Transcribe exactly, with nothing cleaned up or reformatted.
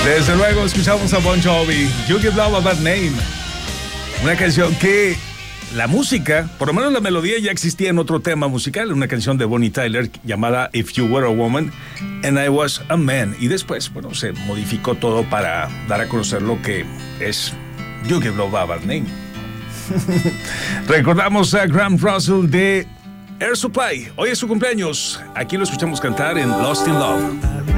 Desde luego escuchamos a Bon Jovi, You Give Love a Bad Name. Una canción que la música, por lo menos la melodía, ya existía en otro tema musical, una canción de Bonnie Tyler llamada If You Were a Woman and I Was a Man. Y después, bueno, se modificó todo para dar a conocer lo que es You Give Love a Bad Name. Recordamos a Graham Russell de Air Supply. Hoy es su cumpleaños. Aquí lo escuchamos cantar en Lost in Love.